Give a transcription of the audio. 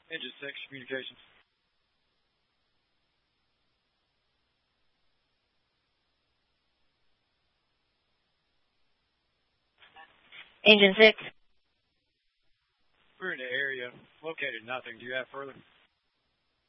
Engine 6, communications. Engine 6. We're in the area. Located nothing. Do you have further?